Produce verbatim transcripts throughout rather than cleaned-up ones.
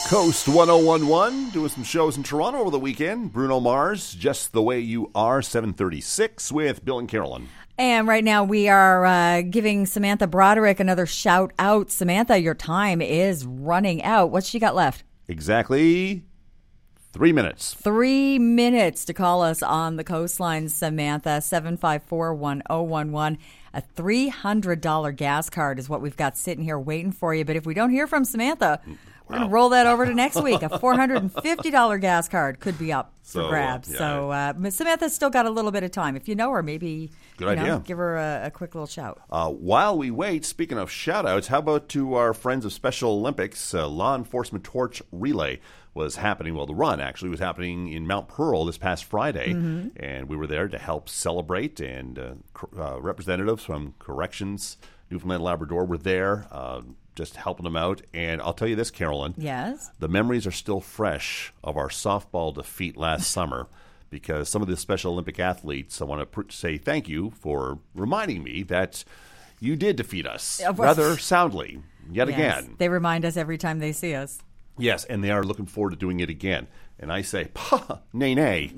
Coast one oh one one, doing some shows in Toronto over the weekend. Bruno Mars, Just the Way You Are, seven thirty-six with Bill and Carolyn. And right now we are uh, giving Samantha Broderick another shout out. Samantha, your time is running out. What's she got left? Exactly three minutes. Three minutes to call us on the coastline, Samantha. seven five four, one oh one one. A three hundred dollars gas card is what we've got sitting here waiting for you. But if we don't hear from Samantha, we're wow. going to roll that over to next week. A four hundred fifty dollars gas card could be up for so, grabs. Yeah. So uh, Samantha's still got a little bit of time. If you know her, maybe Good you idea. Know, give her a, a quick little shout. Uh, while we wait, speaking of shout-outs, how about to our friends of Special Olympics? Uh, Law Enforcement Torch Relay was happening. Well, the run actually was happening in Mount Pearl this past Friday, mm-hmm. and we were there to help celebrate, and uh, uh, representatives from Corrections, Newfoundland and Labrador were there, uh, just helping them out. And I'll tell you this, Carolyn. Yes? The memories are still fresh of our softball defeat last summer, because some of the Special Olympic athletes, I want to pr- say thank you for reminding me that you did defeat us rather soundly yet yes. again. They remind us every time they see us. Yes, and they are looking forward to doing it again. And I say, pah, nay, nay.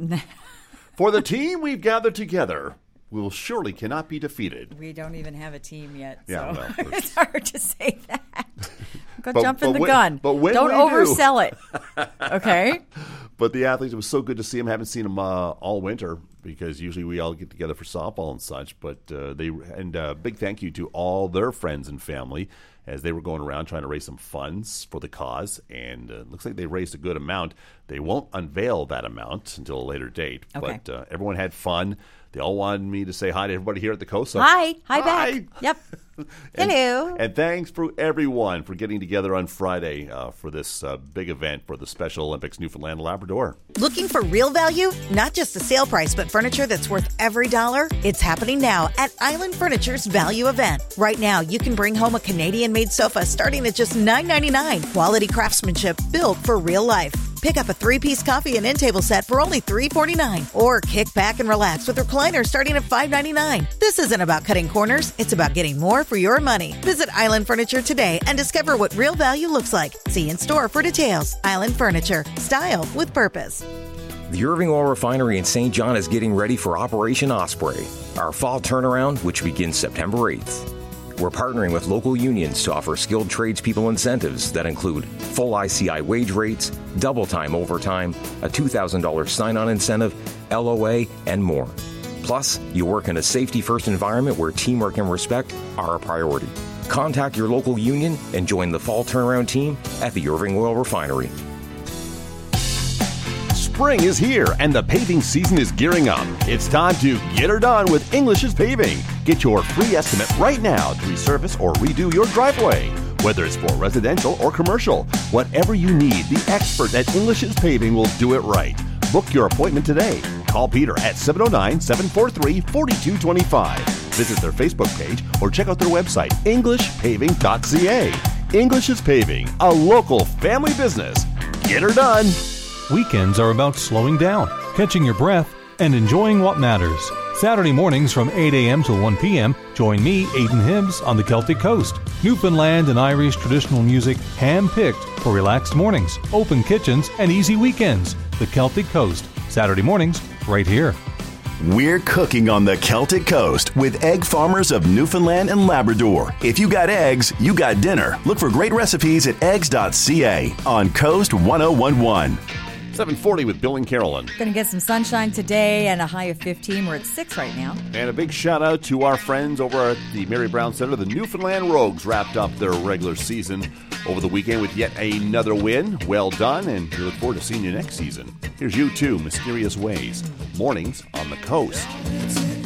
For the team we've gathered together, will surely cannot be defeated. We don't even have a team yet, yeah, so well, it's hard to say that. Go but, jump in the when, gun. But when don't we oversell do. it, okay? But the athletes, it was so good to see them. Haven't seen them uh, all winter, because usually we all get together for softball and such. But uh, they and uh, big thank you to all their friends and family as they were going around trying to raise some funds for the cause. And it uh, looks like they raised a good amount. They won't unveil that amount until a later date. Okay. But uh, everyone had fun. They all wanted me to say hi to everybody here at the coast. So, hi. Hi, hi back. Yep. and, Hello. And thanks for everyone for getting together on Friday uh, for this uh, big event for the Special Olympics Newfoundland and Labrador. Looking for real value? Not just a sale price, but furniture that's worth every dollar? It's happening now at Island Furniture's Value Event. Right now, you can bring home a Canadian-made sofa starting at just nine ninety-nine. Quality craftsmanship built for real life. Pick up a three-piece coffee and end table set for only three forty-nine. Or kick back and relax with recliners starting at five ninety-nine. This isn't about cutting corners. It's about getting more for your money. Visit Island Furniture today and discover what real value looks like. See you in store for details. Island Furniture. Style with purpose. The Irving Oil Refinery in Saint John is getting ready for Operation Osprey, our fall turnaround, which begins September eighth. We're partnering with local unions to offer skilled tradespeople incentives that include full I C I wage rates, double time overtime, a two thousand dollars sign-on incentive, L O A, and more. Plus, you work in a safety-first environment where teamwork and respect are a priority. Contact your local union and join the fall turnaround team at the Irving Oil Refinery. Spring is here and the paving season is gearing up. It's time to get her done with English's Paving. Get your free estimate right now to resurface or redo your driveway. Whether it's for residential or commercial, whatever you need, the expert at English's Paving will do it right. Book your appointment today. Call Peter at seven oh nine, seven four three, four two two five. Visit their Facebook page or check out their website, english paving dot c a. English's Paving, a local family business. Get her done. Weekends are about slowing down, catching your breath, and enjoying what matters. Saturday mornings from eight a.m. to one p.m., join me, Aidan Hibbs, on the Celtic Coast. Newfoundland and Irish traditional music hand-picked for relaxed mornings, open kitchens, and easy weekends. The Celtic Coast, Saturday mornings, right here. We're cooking on the Celtic Coast with Egg Farmers of Newfoundland and Labrador. If you got eggs, you got dinner. Look for great recipes at eggs dot c a on Coast one oh one one. seven forty with Bill and Carolyn. Going to get some sunshine today and a high of fifteen. We're at six right now. And a big shout out to our friends over at the Mary Brown Center. The Newfoundland Rogues wrapped up their regular season over the weekend with yet another win. Well done, and we look forward to seeing you next season. Here's U two, Mysterious Ways. Mornings on the Coast.